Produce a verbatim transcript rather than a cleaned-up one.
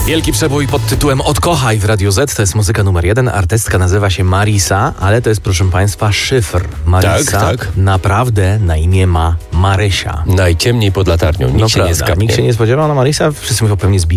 Wielki przebój pod tytułem Odkochaj w Radiu Z. To jest muzyka numer jeden. Artystka nazywa się Marisa, ale to jest, proszę państwa, szyfr. Marisa Tak, tak. naprawdę na imię ma Marysia. Najciemniej pod latarnią. Nikt No się prawda, nie skapnie. nikt się nie spodziewał. No Marisa, wszyscy mówią pewnie zbi